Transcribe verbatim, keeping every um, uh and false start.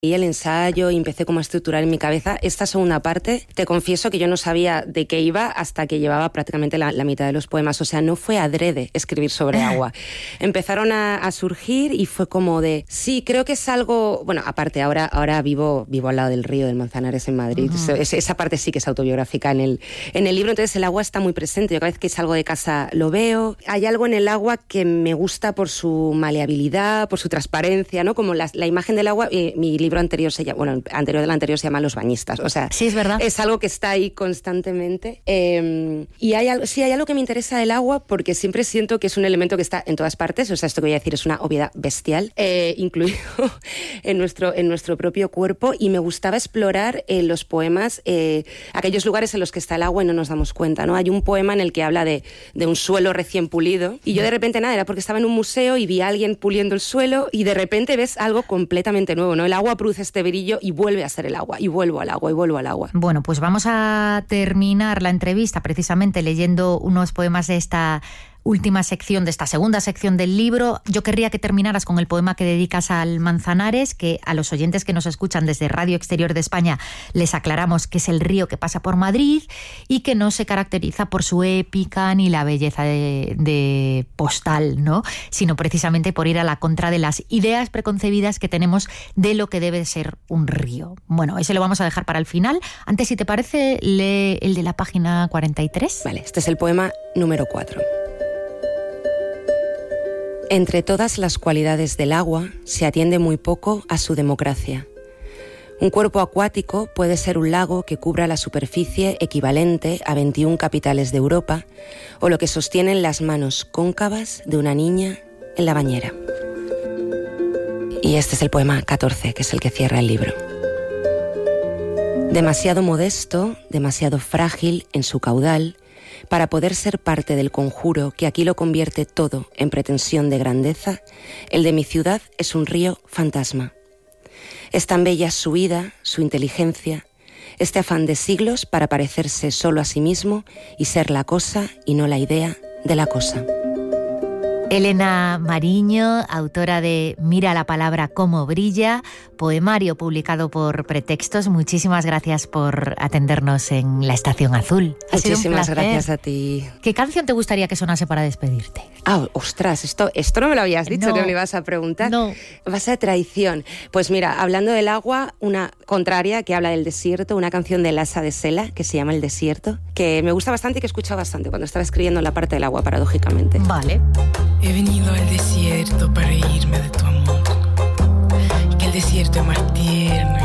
Y el ensayo y empecé como a estructurar en mi cabeza esta segunda parte. Te confieso que yo no sabía de qué iba hasta que llevaba prácticamente la, la mitad de los poemas. O sea, no fue adrede escribir sobre agua. Empezaron a, a surgir y fue como de, sí, creo que es algo... Bueno, aparte, ahora, ahora vivo, vivo al lado del río del Manzanares en Madrid. Uh-huh. Esa, esa parte sí que es autobiográfica en el, en el libro. Entonces el agua está muy presente. Yo cada vez que salgo de casa lo veo. Hay algo en el agua que me gusta por su maleabilidad, por su transparencia, ¿no? Como la, la imagen del agua... Eh, mi libro anterior se llama, bueno, el anterior del anterior se llama Los bañistas, o sea, sí, es verdad. Es algo que está ahí constantemente. Eh, y hay algo, sí, hay algo que me interesa del agua porque siempre siento que es un elemento que está en todas partes, o sea, esto que voy a decir es una obviedad bestial, eh, incluido en nuestro, en nuestro propio cuerpo, y me gustaba explorar en los poemas eh, aquellos lugares en los que está el agua y no nos damos cuenta, ¿no? Hay un poema en el que habla de, de un suelo recién pulido, y yo de repente, nada, era porque estaba en un museo y vi a alguien puliendo el suelo, y de repente ves algo completamente nuevo, ¿no? El agua produce este brillo y vuelve a ser el agua, y vuelvo al agua, y vuelvo al agua. Bueno, pues vamos a terminar la entrevista precisamente leyendo unos poemas de esta última sección, de esta segunda sección del libro. Yo querría que terminaras con el poema que dedicas al Manzanares, que a los oyentes que nos escuchan desde Radio Exterior de España les aclaramos que es el río que pasa por Madrid y que no se caracteriza por su épica ni la belleza de, de postal, ¿no? Sino precisamente por ir a la contra de las ideas preconcebidas que tenemos de lo que debe ser un río. Bueno, ese lo vamos a dejar para el final. Antes, si te parece, lee el de la página cuarenta y tres. Vale, este es el poema número cuatro. Entre todas las cualidades del agua se atiende muy poco a su democracia. Un cuerpo acuático puede ser un lago que cubra la superficie equivalente a veintiún capitales de Europa o lo que sostienen las manos cóncavas de una niña en la bañera. Y este es el poema catorce, que es el que cierra el libro. Demasiado modesto, demasiado frágil en su caudal, para poder ser parte del conjuro que aquí lo convierte todo en pretensión de grandeza, el de mi ciudad es un río fantasma. Es tan bella su vida, su inteligencia, este afán de siglos para parecerse solo a sí mismo y ser la cosa y no la idea de la cosa. Elena Mariño, autora de Mira la palabra cómo brilla, poemario publicado por Pretextos. Muchísimas gracias por atendernos en la Estación Azul. Ha Muchísimas gracias a ti. ¿Qué canción te gustaría que sonase para despedirte? Ah, ostras, esto, esto no me lo habías dicho, no, que me lo ibas a preguntar. No. Va a ser traición. Pues mira, hablando del agua, una contraria que habla del desierto, una canción de Lassa de Sela que se llama El desierto, que me gusta bastante y que he escuchado bastante cuando estaba escribiendo la parte del agua, paradójicamente. Vale. He venido al desierto para reírme de tu amor, que el desierto es más tierno